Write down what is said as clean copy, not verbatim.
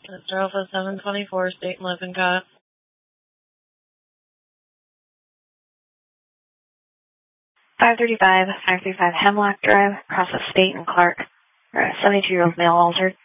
Mr. Alpha 724, State and Lippincott. 535 Hemlock Drive, across the State and Clark. 72-year-old male altered.